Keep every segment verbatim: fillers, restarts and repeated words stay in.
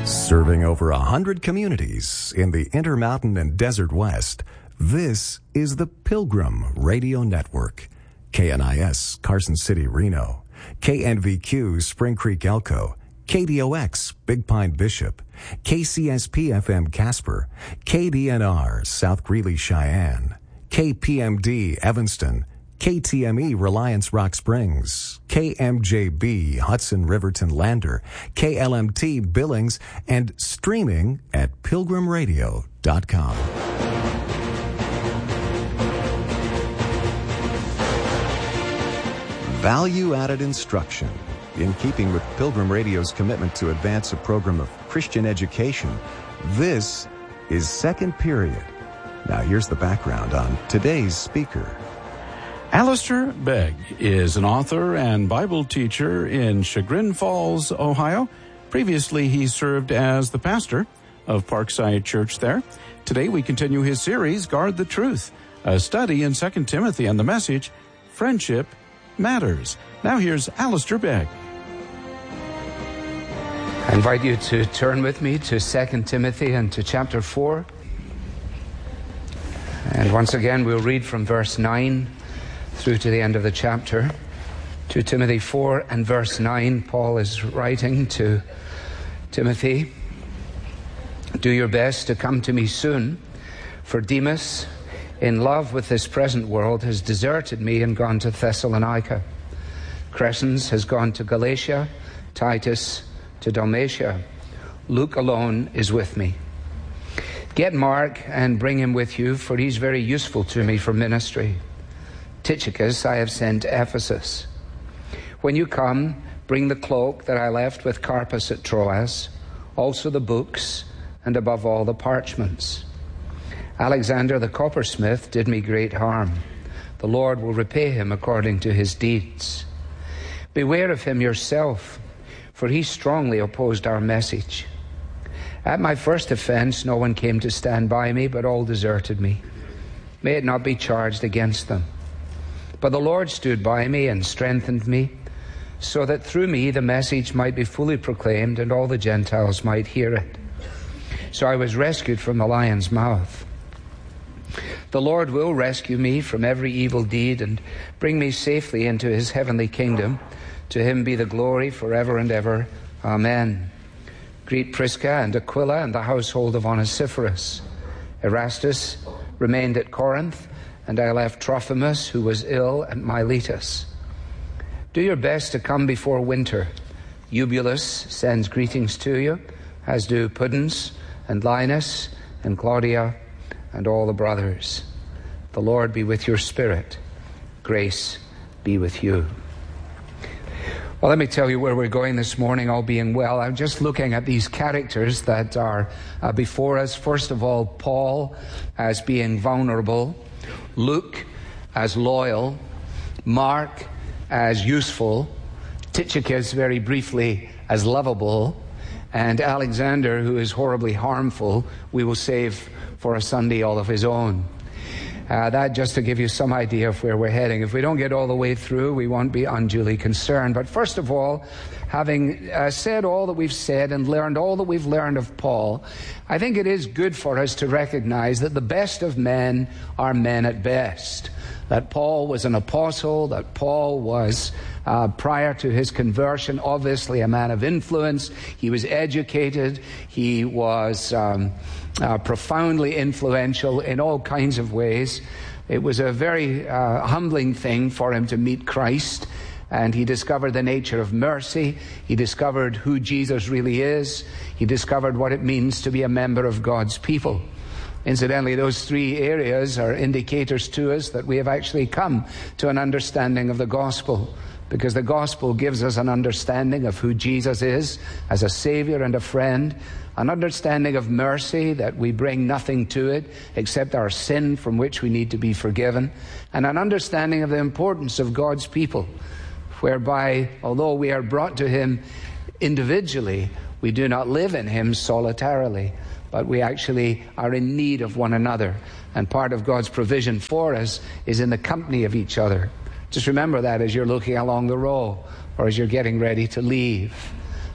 Serving over a hundred communities in the Intermountain and Desert West, this is the Pilgrim Radio Network. K N I S, Carson City, Reno. K N V Q, Spring Creek, Elko. K D O X, Big Pine, Bishop. K C S P F M, Casper. K D N R, South Greeley, Cheyenne. K P M D, Evanston. K T M E, Reliance, Rock Springs. K M J B, Hudson, Riverton, Lander. K L M T, Billings, and streaming at pilgrim radio dot com. Value-added instruction. In keeping with Pilgrim Radio's commitment to advance a program of Christian education, this is Second Period. Now here's the background on today's speaker. Alistair Begg is an author and Bible teacher in Chagrin Falls, Ohio. Previously, he served as the pastor of Parkside Church there. Today, we continue his series, Guard the Truth, a study in Second Timothy and the message, Friendship Matters. Now here's Alistair Begg. I invite you to turn with me to Second Timothy and to chapter four. And once again, we'll read from verse nine through to the end of the chapter. To Timothy four and verse nine, Paul is writing to Timothy, "Do your best to come to me soon, for Demas, in love with this present world, has deserted me and gone to Thessalonica. Crescens has gone to Galatia, Titus to Dalmatia. Luke alone is with me. Get Mark and bring him with you, for he's very useful to me for ministry. Tychicus I have sent to Ephesus. When you come, bring the cloak that I left with Carpus at Troas, also the books, and above all the parchments. Alexander the coppersmith did me great harm. The Lord will repay him according to his deeds. Beware of him yourself, for he strongly opposed our message. At my first offense, no one came to stand by me, but all deserted me. May it not be charged against them. But the Lord stood by me and strengthened me, so that through me the message might be fully proclaimed and all the Gentiles might hear it. So I was rescued from the lion's mouth. The Lord will rescue me from every evil deed and bring me safely into his heavenly kingdom. To him be the glory forever and ever. Amen. Greet Prisca and Aquila and the household of Onesiphorus. Erastus remained at Corinth, and I left Trophimus, who was ill, at Miletus. Do your best to come before winter. Eubulus sends greetings to you, as do Pudens and Linus and Claudia and all the brothers. The Lord be with your spirit. Grace be with you." Well, let me tell you where we're going this morning, all being well. I'm just looking at these characters that are uh, before us. First of all, Paul as being vulnerable, Luke as loyal, Mark as useful, Tychicus, very briefly, as lovable, and Alexander, who is horribly harmful, we will save for a Sunday all of his own. Uh, that just to give you some idea of where we're heading. If we don't get all the way through, we won't be unduly concerned. But first of all, having uh, said all that we've said and learned all that we've learned of Paul, I think it is good for us to recognize that the best of men are men at best. That Paul was an apostle, that Paul was, uh, prior to his conversion, obviously a man of influence. He was educated. He was um, uh, profoundly influential in all kinds of ways. It was a very uh, humbling thing for him to meet Christ, and he discovered the nature of mercy. He discovered who Jesus really is. He discovered what it means to be a member of God's people. Incidentally, those three areas are indicators to us that we have actually come to an understanding of the gospel, because the gospel gives us an understanding of who Jesus is as a Savior and a friend, an understanding of mercy, that we bring nothing to it except our sin from which we need to be forgiven, and an understanding of the importance of God's people, whereby, although we are brought to him individually, we do not live in him solitarily, but we actually are in need of one another. And part of God's provision for us is in the company of each other. Just remember that as you're looking along the row or as you're getting ready to leave.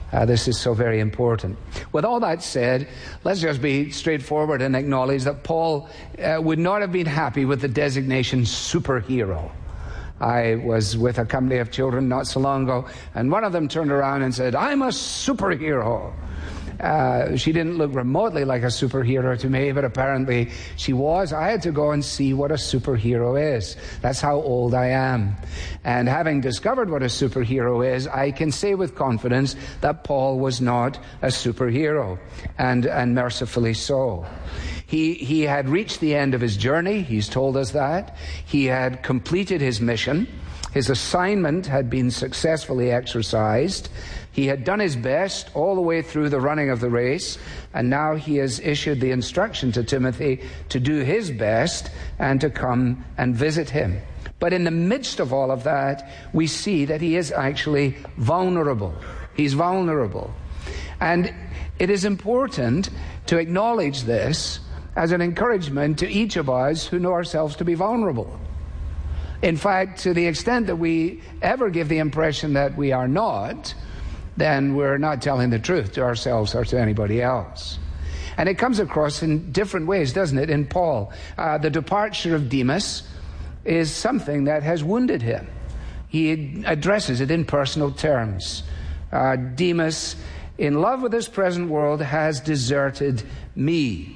Uh, this is so very important. With all that said, let's just be straightforward and acknowledge that Paul uh, would not have been happy with the designation superhero. I was with a company of children not so long ago, and one of them turned around and said, "I'm a superhero." Uh, she didn't look remotely like a superhero to me, but apparently she was. I had to go and see what a superhero is. That's how old I am. And having discovered what a superhero is, I can say with confidence that Paul was not a superhero, and, and mercifully so. He, he had reached the end of his journey. He's told us that. He had completed his mission. His assignment had been successfully exercised. He had done his best all the way through the running of the race, and now he has issued the instruction to Timothy to do his best and to come and visit him. But in the midst of all of that, we see that he is actually vulnerable. He's vulnerable. And it is important to acknowledge this as an encouragement to each of us who know ourselves to be vulnerable. In fact, to the extent that we ever give the impression that we are not, then we're not telling the truth to ourselves or to anybody else. And it comes across in different ways, doesn't it, in Paul? Uh, the departure of Demas is something that has wounded him. He addresses it in personal terms. Uh, Demas, in love with this present world, has deserted me.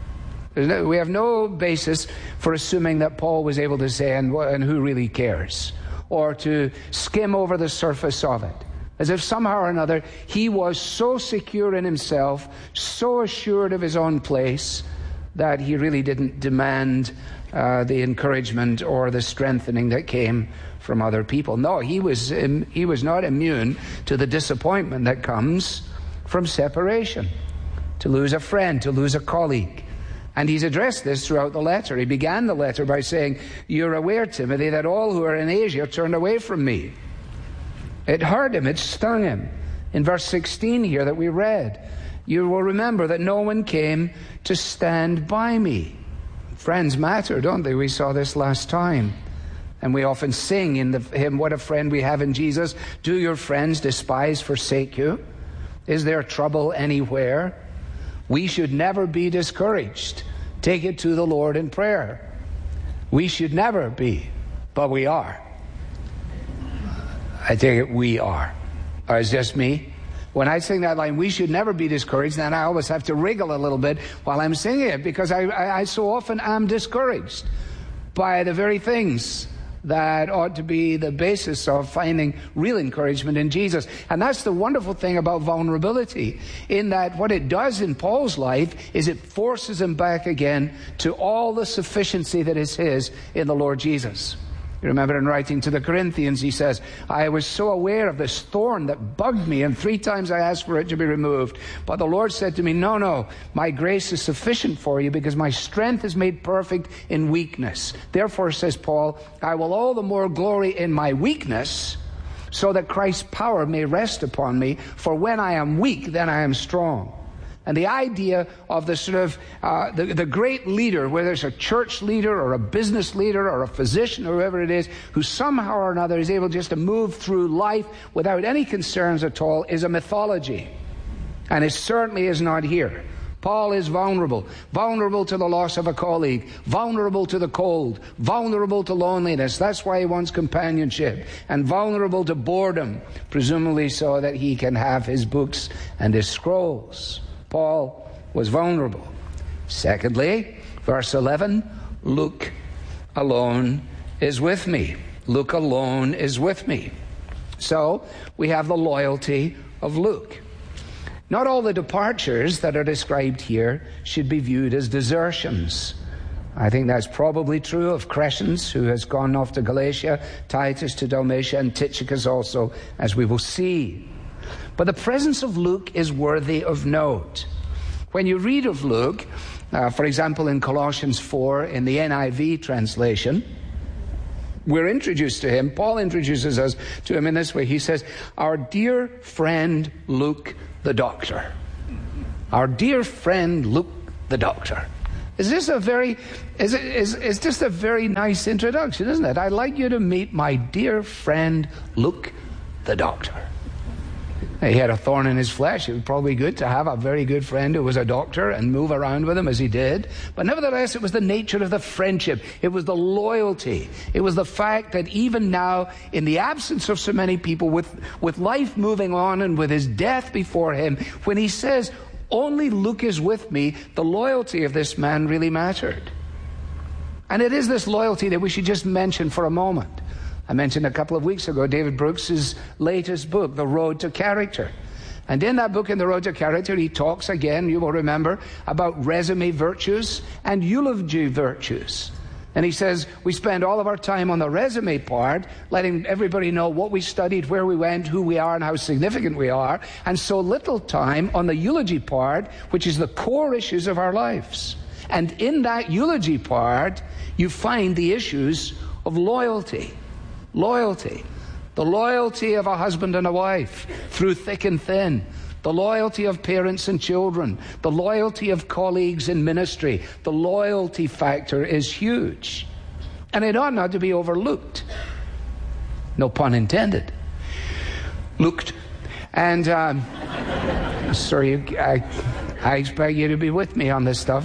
No, we have no basis for assuming that Paul was able to say, and, and who really cares? Or to skim over the surface of it. As if somehow or another he was so secure in himself, so assured of his own place, that he really didn't demand uh, the encouragement or the strengthening that came from other people. No, he was um, he was not immune to the disappointment that comes from separation, to lose a friend, to lose a colleague. And he's addressed this throughout the letter. He began the letter by saying, "You're aware, Timothy, that all who are in Asia turned away from me." It hurt him, it stung him. In verse sixteen here that we read, you will remember that no one came to stand by me. Friends matter, don't they? We saw this last time. And we often sing in the hymn, "What a friend we have in Jesus." Do your friends despise, forsake you? Is there trouble anywhere? We should never be discouraged. Take it to the Lord in prayer. We should never be, but we are. I take it we are. Or it's just me? When I sing that line, "we should never be discouraged," then I always have to wriggle a little bit while I'm singing it, because I, I, I so often am discouraged by the very things that ought to be the basis of finding real encouragement in Jesus. And that's the wonderful thing about vulnerability, in that what it does in Paul's life is it forces him back again to all the sufficiency that is his in the Lord Jesus. You remember in writing to the Corinthians, he says, "I was so aware of this thorn that bugged me, and three times I asked for it to be removed. But the Lord said to me, no, no, my grace is sufficient for you, because my strength is made perfect in weakness. Therefore," says Paul, "I will all the more glory in my weakness, so that Christ's power may rest upon me. For when I am weak, then I am strong." And the idea of the sort of uh, the, the great leader, whether it's a church leader or a business leader or a physician or whoever it is, who somehow or another is able just to move through life without any concerns at all, is a mythology. And it certainly is not here. Paul is vulnerable. Vulnerable to the loss of a colleague. Vulnerable to the cold. Vulnerable to loneliness. That's why he wants companionship. And vulnerable to boredom, presumably so that he can have his books and his scrolls. Paul was vulnerable. Secondly, verse eleven, Luke alone is with me. Luke alone is with me. So we have the loyalty of Luke. Not all the departures that are described here should be viewed as desertions. I think that's probably true of Crescens, who has gone off to Galatia, Titus to Dalmatia, and Tychicus also, as we will see. But the presence of Luke is worthy of note. When you read of Luke, uh, for example, in Colossians four, in the N I V translation, we're introduced to him. Paul introduces us to him in this way. He says, "Our dear friend Luke the doctor." Our dear friend Luke the doctor. Is this a very, is it, is, is just a very nice introduction, isn't it? I'd like you to meet my dear friend Luke the doctor. He had a thorn in his flesh. It was probably good to have a very good friend who was a doctor and move around with him as he did. But nevertheless, it was the nature of the friendship. It was the loyalty. It was the fact that even now, in the absence of so many people, with, with life moving on and with his death before him, when he says, only Luke is with me, the loyalty of this man really mattered. And it is this loyalty that we should just mention for a moment. I mentioned a couple of weeks ago David Brooks's latest book, The Road to Character. And in that book, in The Road to Character, he talks again, you will remember, about resume virtues and eulogy virtues. And he says, we spend all of our time on the resume part, letting everybody know what we studied, where we went, who we are, and how significant we are, and so little time on the eulogy part, which is the core issues of our lives. And in that eulogy part, you find the issues of loyalty. Loyalty. The loyalty of a husband and a wife through thick and thin. The loyalty of parents and children. The loyalty of colleagues in ministry. The loyalty factor is huge. And it ought not to be overlooked. No pun intended. Looked. And, um, sorry, I, I expect you to be with me on this stuff.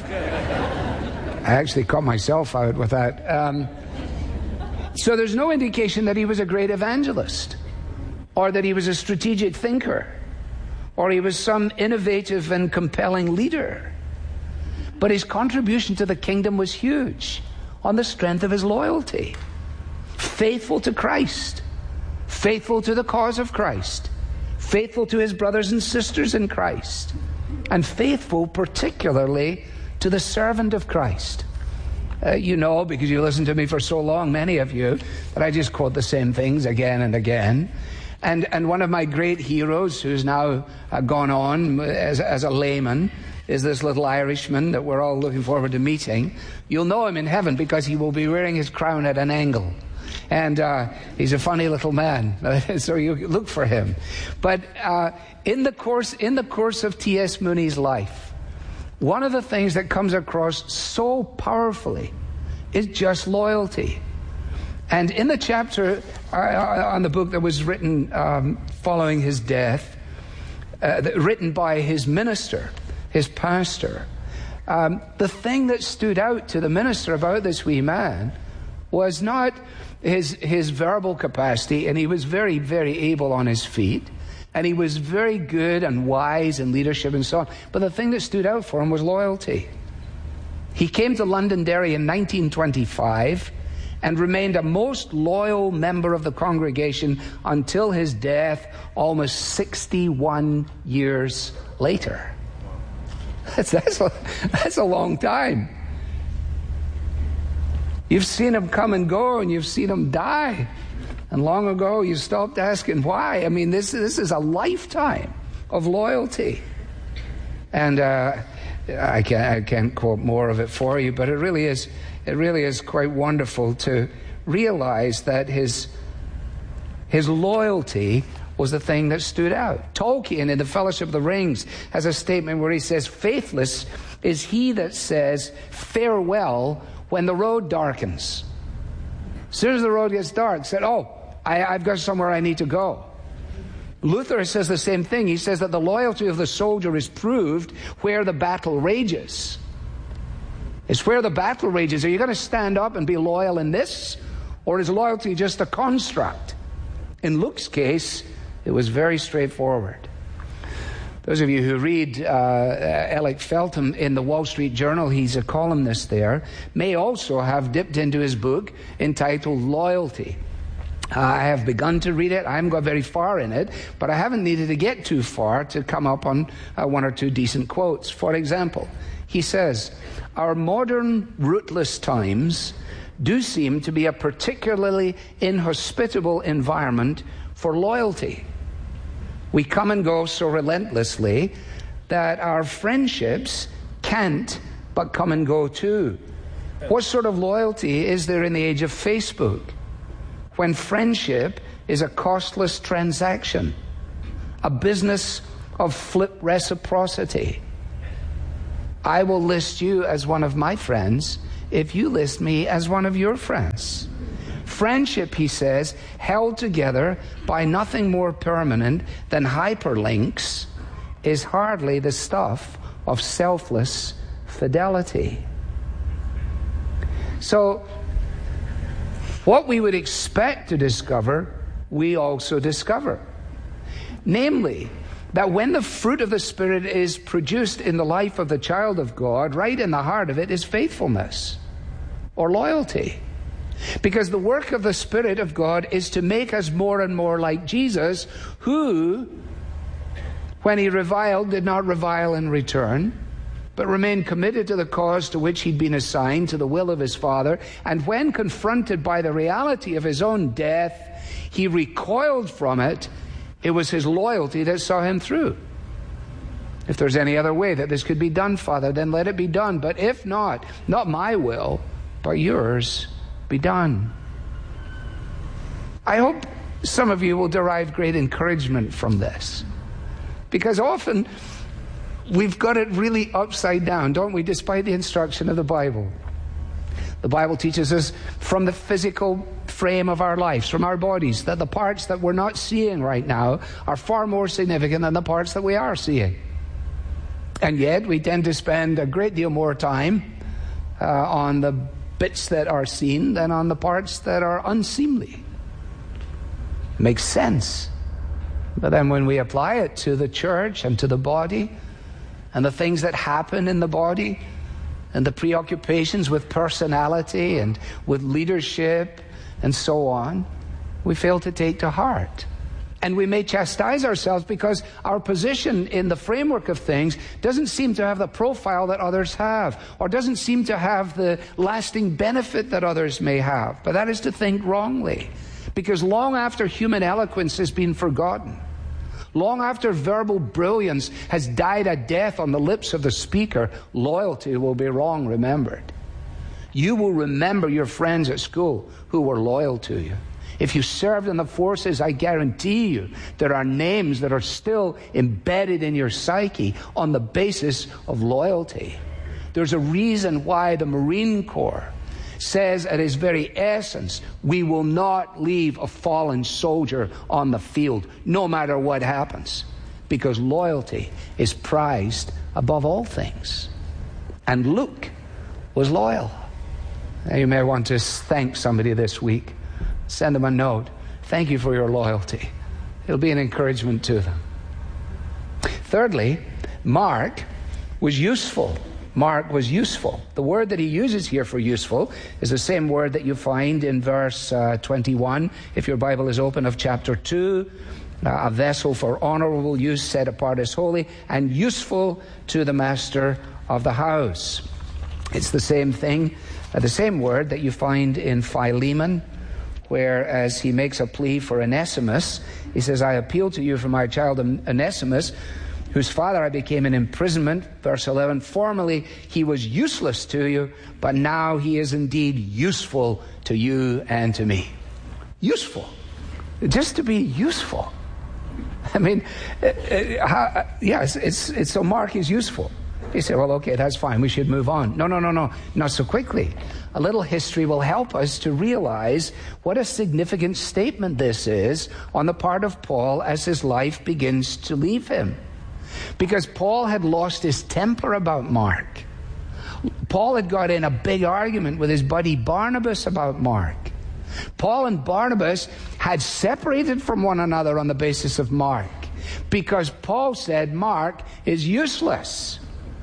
I actually caught myself out with that. Um, So there's no indication that he was a great evangelist, or that he was a strategic thinker, or he was some innovative and compelling leader. But his contribution to the kingdom was huge on the strength of his loyalty. Faithful to Christ, faithful to the cause of Christ, faithful to his brothers and sisters in Christ, and faithful particularly to the servant of Christ. Uh, you know, because you listened to me for so long, many of you, that I just quote the same things again and again. And and one of my great heroes, who's now uh, gone on as, as a layman, is this little Irishman that we're all looking forward to meeting. You'll know him in heaven because he will be wearing his crown at an angle. And uh, he's a funny little man, so you look for him. But uh, in the course in the course of T S Mooney's life, one of the things that comes across so powerfully is just loyalty. And in the chapter uh, on the book that was written um, following his death, uh, written by his minister, his pastor, um, the thing that stood out to the minister about this wee man was not his, his verbal capacity, and he was very, very able on his feet. And he was very good and wise in leadership and so on. But the thing that stood out for him was loyalty. He came to Londonderry in nineteen twenty-five and remained a most loyal member of the congregation until his death almost sixty-one years later. That's, that's, a, that's a long time. You've seen him come and go, and you've seen him die. And long ago, you stopped asking why. I mean, this, this is a lifetime of loyalty. And uh, I, can't, I can't quote more of it for you, but it really is, it really is quite wonderful to realize that his, his loyalty was the thing that stood out. Tolkien, in The Fellowship of the Rings, has a statement where he says, faithless is he that says farewell when the road darkens. As soon as the road gets dark, said, oh, I, I've got somewhere I need to go. Luther says the same thing. He says that the loyalty of the soldier is proved where the battle rages. It's where the battle rages. Are you going to stand up and be loyal in this? Or is loyalty just a construct? In Luke's case, it was very straightforward. Those of you who read uh, Alec Feltham in the Wall Street Journal, he's a columnist there, may also have dipped into his book entitled Loyalty. Uh, I have begun to read it. I haven't got very far in it, but I haven't needed to get too far to come up on uh, one or two decent quotes. For example, he says, our modern rootless times do seem to be a particularly inhospitable environment for loyalty. We come and go so relentlessly that our friendships can't but come and go too. What sort of loyalty is there in the age of Facebook, when friendship is a costless transaction, a business of flip reciprocity? I will list you as one of my friends if you list me as one of your friends. Friendship, he says, held together by nothing more permanent than hyperlinks, is hardly the stuff of selfless fidelity. So, what we would expect to discover, we also discover. Namely, that when the fruit of the Spirit is produced in the life of the child of God, right in the heart of it is faithfulness or loyalty. Because the work of the Spirit of God is to make us more and more like Jesus, who, when he reviled, did not revile in return, but remained committed to the cause to which he'd been assigned, to the will of his Father. And when confronted by the reality of his own death, he recoiled from it. It was his loyalty that saw him through. If there's any other way that this could be done, Father, then let it be done. But if not, not my will, but yours be done. I hope some of you will derive great encouragement from this. Because often we've got it really upside down, don't we, despite the instruction of the Bible. The Bible teaches us from the physical frame of our lives, from our bodies, that the parts that we're not seeing right now are far more significant than the parts that we are seeing. And yet we tend to spend a great deal more time uh, on the bits that are seen than on the parts that are unseemly. Makes sense. But then when we apply it to the church and to the body, and the things that happen in the body, and the preoccupations with personality and with leadership and so on, we fail to take to heart. And we may chastise ourselves because our position in the framework of things doesn't seem to have the profile that others have, or doesn't seem to have the lasting benefit that others may have. But that is to think wrongly, because long after human eloquence has been forgotten, long after verbal brilliance has died a death on the lips of the speaker, loyalty will be wrong remembered. You will remember your friends at school who were loyal to you. If you served in the forces, I guarantee you there are names that are still embedded in your psyche on the basis of loyalty. There's a reason why the Marine Corps says at its very essence, we will not leave a fallen soldier on the field, no matter what happens, because loyalty is prized above all things. And Luke was loyal. Now, you may want to thank somebody this week. Send them a note. Thank you for your loyalty. It'll be an encouragement to them. Thirdly, Mark was useful. Mark was useful. The word that he uses here for useful is the same word that you find in verse uh, twenty-one, if your Bible is open, of chapter two. Uh, a vessel for honorable use, set apart as holy, and useful to the master of the house. It's the same thing, uh, the same word that you find in Philemon, where as he makes a plea for Onesimus, he says, I appeal to you for my child Onesimus, whose father I became in imprisonment. Verse eleven, formerly he was useless to you, but now he is indeed useful to you and to me. Useful. Just to be useful. I mean, uh, uh, how, yeah, it's, it's, it's so Mark is useful. You say, well, okay, that's fine. We should move on. No, no, no, no. Not so quickly. A little history will help us to realize what a significant statement this is on the part of Paul as his life begins to leave him. Because Paul had lost his temper about Mark. Paul had got in a big argument with his buddy Barnabas about Mark. Paul and Barnabas had separated from one another on the basis of Mark, because Paul said Mark is useless.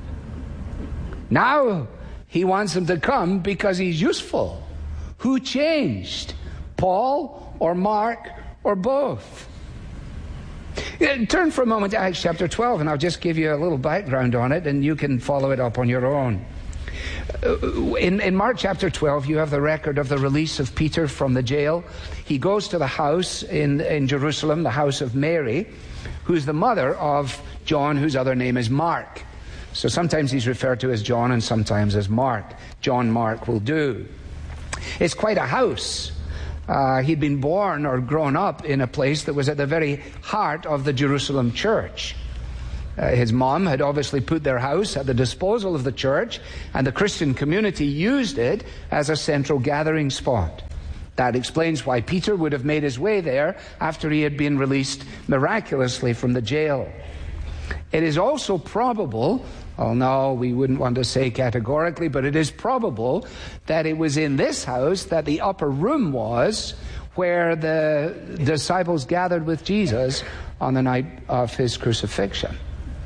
Now he wants him to come because he's useful. Who changed? Paul or Mark or both? Turn for a moment to Acts chapter twelve, and I'll just give you a little background on it, and you can follow it up on your own. In, in Mark chapter twelve, you have the record of the release of Peter from the jail. He goes to the house in, in Jerusalem, the house of Mary, who's the mother of John, whose other name is Mark. So sometimes he's referred to as John and sometimes as Mark. John Mark will do. It's quite a house. Uh, he'd been born or grown up in a place that was at the very heart of the Jerusalem church. Uh, his mom had obviously put their house at the disposal of the church, and the Christian community used it as a central gathering spot. That explains why Peter would have made his way there after he had been released miraculously from the jail. It is also probable, oh no, we wouldn't want to say categorically, but it is probable that it was in this house that the upper room was where the disciples gathered with Jesus on the night of his crucifixion.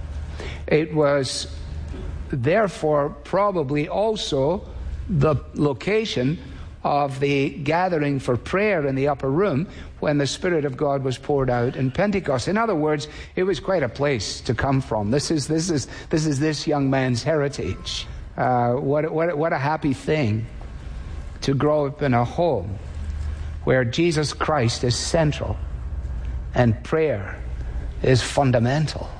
It was therefore probably also the location of the gathering for prayer in the upper room when the Spirit of God was poured out in Pentecost. In other words, it was quite a place to come from. This is this is this is this young man's heritage. Uh, what what what a happy thing to grow up in a home where Jesus Christ is central and prayer is fundamental.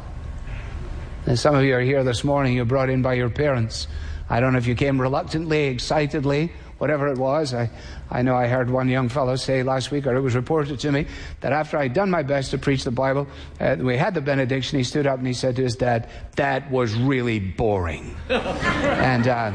And some of you are here this morning. You're brought in by your parents. I don't know if you came reluctantly, excitedly, whatever it was. I, I know I heard one young fellow say last week, or it was reported to me, that after I'd done my best to preach the Bible, uh, we had the benediction, he stood up and he said to his dad, "That was really boring." and uh,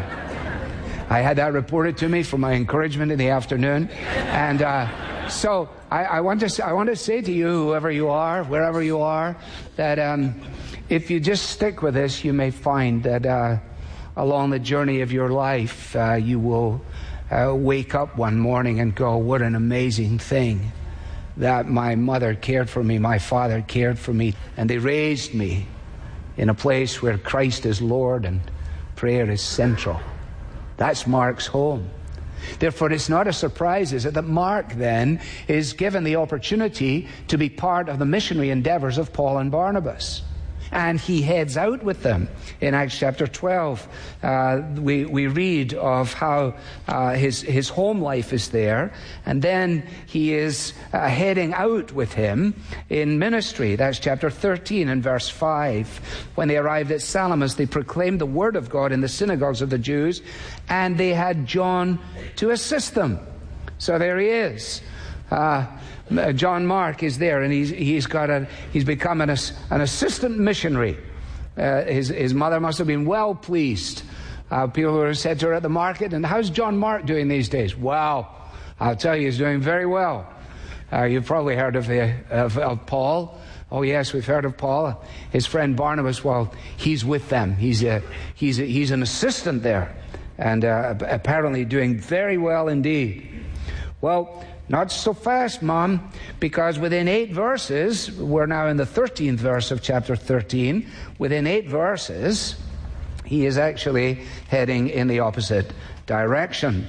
I had that reported to me for my encouragement in the afternoon. And uh, so I, I, want to, I want to say to you, whoever you are, wherever you are, that um, if you just stick with this, you may find that uh, along the journey of your life, uh, you will uh, wake up one morning and go, what an amazing thing that my mother cared for me, my father cared for me, and they raised me in a place where Christ is Lord and prayer is central. That's Mark's home. Therefore, it's not a surprise, is it, that Mark then is given the opportunity to be part of the missionary endeavors of Paul and Barnabas. And he heads out with them. In Acts chapter twelve, uh, we, we read of how uh, his, his home life is there. And then he is uh, heading out with him in ministry. That's chapter thirteen and verse five. When they arrived at Salamis, they proclaimed the word of God in the synagogues of the Jews. And they had John to assist them. So there he is. Uh, John Mark is there, and he's he's got a he's become an an assistant missionary. Uh, his his mother must have been well pleased. Uh, people who have said to her at the market, "And how's John Mark doing these days?" "Wow, I'll tell you, he's doing very well." Uh, you've probably heard of, the, of of Paul. Oh yes, we've heard of Paul. His friend Barnabas. Well, he's with them. He's a he's a, he's an assistant there, and uh, apparently doing very well indeed. Well, not so fast, Mom, because within eight verses, we're now in the thirteenth verse of chapter thirteen, within eight verses, he is actually heading in the opposite direction.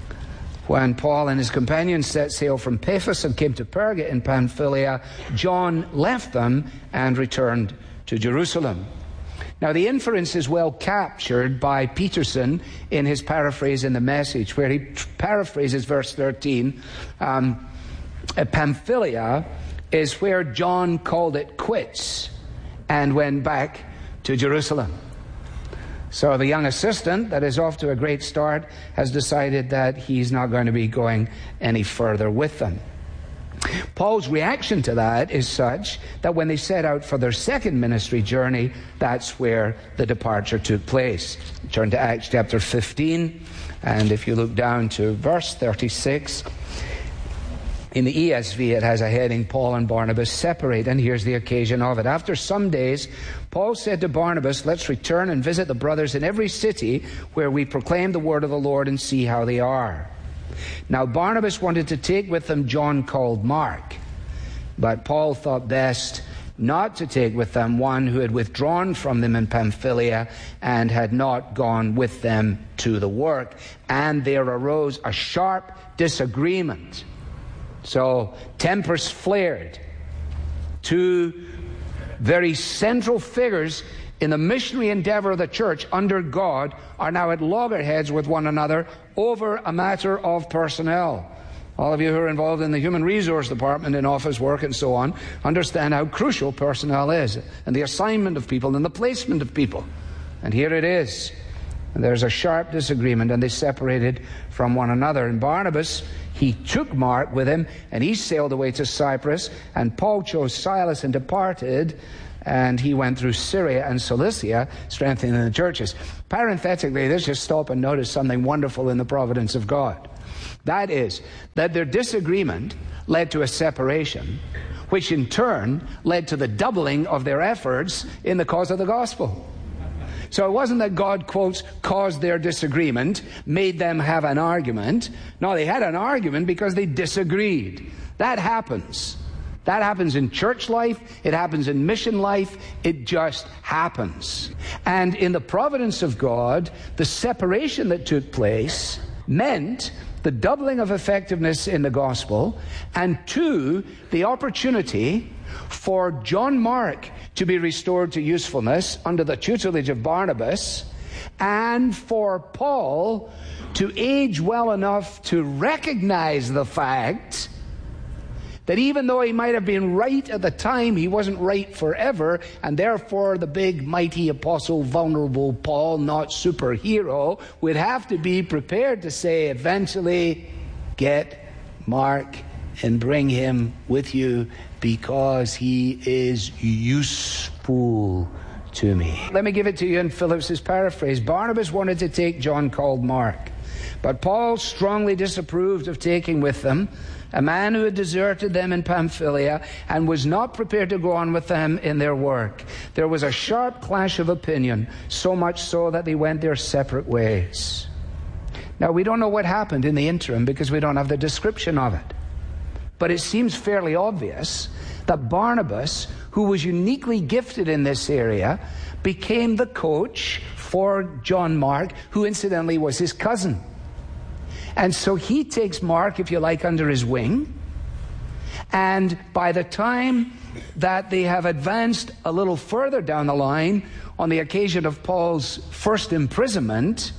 When Paul and his companions set sail from Paphos and came to Perga in Pamphylia, John left them and returned to Jerusalem. Now, the inference is well captured by Peterson in his paraphrase in the Message, where he paraphrases verse thirteen. Um, Pamphylia is where John called it quits and went back to Jerusalem. So the young assistant that is off to a great start has decided that he's not going to be going any further with them. Paul's reaction to that is such that when they set out for their second ministry journey, that's where the departure took place. Turn to Acts chapter fifteen, and if you look down to verse thirty-six, in the E S V it has a heading, Paul and Barnabas separate, and here's the occasion of it. After some days, Paul said to Barnabas, "Let's return and visit the brothers in every city where we proclaim the word of the Lord and see how they are." Now Barnabas wanted to take with them John called Mark, but Paul thought best not to take with them one who had withdrawn from them in Pamphylia and had not gone with them to the work. And there arose a sharp disagreement. So tempers flared. Two very central figures in the missionary endeavor of the church under God are now at loggerheads with one another over a matter of personnel. All of you who are involved in the human resource department in office work and so on understand how crucial personnel is, and the assignment of people and the placement of people. And here it is. And there's a sharp disagreement, and they separated from one another. And Barnabas, he took Mark with him, and he sailed away to Cyprus, and Paul chose Silas and departed. and he went through Syria and Cilicia, strengthening the churches. Parenthetically, let's just stop and notice something wonderful in the providence of God. That is, that their disagreement led to a separation, which in turn led to the doubling of their efforts in the cause of the gospel. So it wasn't that God, quotes, caused their disagreement, made them have an argument. No, they had an argument because they disagreed. That happens. That happens in church life. It happens in mission life. It just happens. And in the providence of God, the separation that took place meant the doubling of effectiveness in the gospel, and two, the opportunity for John Mark to be restored to usefulness under the tutelage of Barnabas, and for Paul to age well enough to recognize the fact that even though he might have been right at the time, he wasn't right forever, and therefore the big, mighty apostle, vulnerable Paul, not superhero, would have to be prepared to say eventually, get Mark and bring him with you because he is useful to me. Let me give it to you in Phillips's paraphrase. Barnabas wanted to take John called Mark, but Paul strongly disapproved of taking with them a man who had deserted them in Pamphylia and was not prepared to go on with them in their work. There was a sharp clash of opinion, so much so that they went their separate ways. Now, we don't know what happened in the interim because we don't have the description of it. But it seems fairly obvious that Barnabas, who was uniquely gifted in this area, became the coach for John Mark, who incidentally was his cousin. And so he takes Mark, if you like, under his wing. And by the time that they have advanced a little further down the line, on the occasion of Paul's first imprisonment,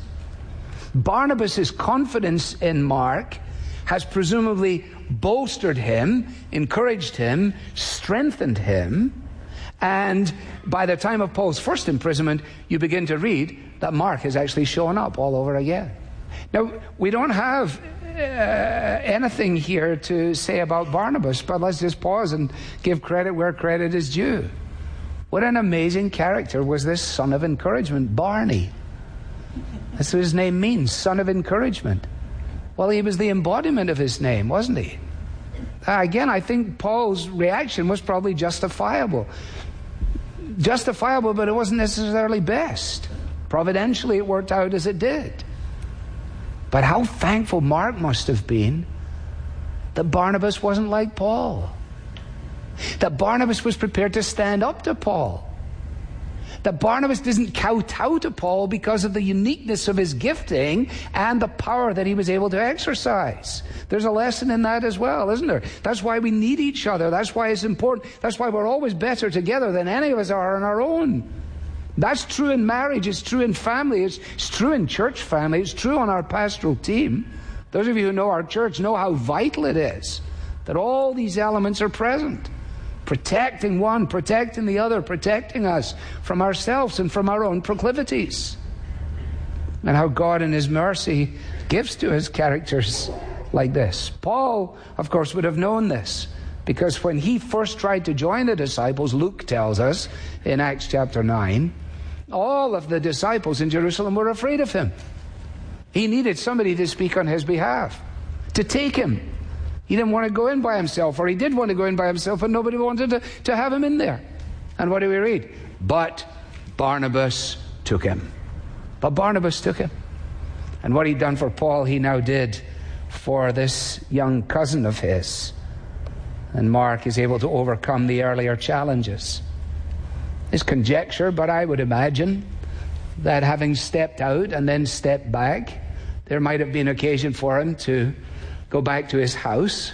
Barnabas' confidence in Mark has presumably bolstered him, encouraged him, strengthened him. And by the time of Paul's first imprisonment, you begin to read that Mark has actually shown up all over again. Now, we don't have uh, anything here to say about Barnabas, but let's just pause and give credit where credit is due. What an amazing character was this son of encouragement, Barney. That's what his name means, son of encouragement. Well, he was the embodiment of his name, wasn't he? Uh, again, I think Paul's reaction was probably justifiable. Justifiable, but it wasn't necessarily best. Providentially, it worked out as it did. But how thankful Mark must have been that Barnabas wasn't like Paul. That Barnabas was prepared to stand up to Paul. That Barnabas doesn't kowtow to Paul because of the uniqueness of his gifting and the power that he was able to exercise. There's a lesson in that as well, isn't there? That's why we need each other. That's why it's important. That's why we're always better together than any of us are on our own. That's true in marriage, it's true in family, it's, it's true in church family, it's true on our pastoral team. Those of you who know our church know how vital it is that all these elements are present. Protecting one, protecting the other, protecting us from ourselves and from our own proclivities. And how God in his mercy gives to his characters like this. Paul, of course, would have known this, because when he first tried to join the disciples, Luke tells us in Acts chapter nine, all of the disciples in Jerusalem were afraid of him. He needed somebody to speak on his behalf, to take him. He didn't want to go in by himself, or he did want to go in by himself, but nobody wanted to, to have him in there. And what do we read? But Barnabas took him. But Barnabas took him. And what he'd done for Paul, he now did for this young cousin of his. And Mark is able to overcome the earlier challenges. It's conjecture, but I would imagine that having stepped out and then stepped back, there might have been occasion for him to go back to his house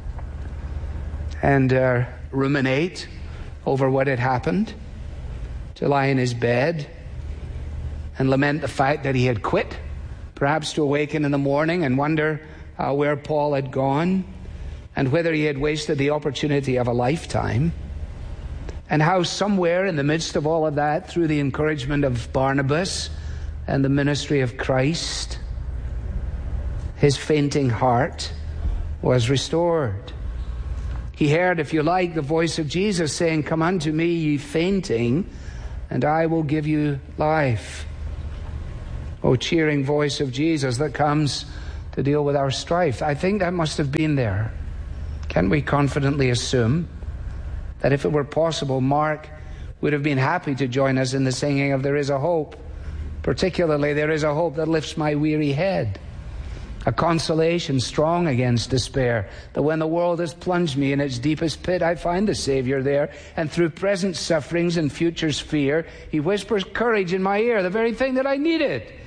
and uh, ruminate over what had happened, to lie in his bed and lament the fact that he had quit, perhaps to awaken in the morning and wonder uh, where Paul had gone, and whether he had wasted the opportunity of a lifetime, and how somewhere in the midst of all of that, through the encouragement of Barnabas and the ministry of Christ, his fainting heart was restored. He heard, if you like, the voice of Jesus saying, "Come unto me, ye fainting, and I will give you life." Oh, cheering voice of Jesus that comes to deal with our strife. I think that must have been there. Can we confidently assume that if it were possible, Mark would have been happy to join us in the singing of "There is a Hope"? Particularly, "There is a hope that lifts my weary head, a consolation strong against despair, that when the world has plunged me in its deepest pit, I find the Savior there, and through present sufferings and future's fear, He whispers courage in my ear, the very thing that I needed.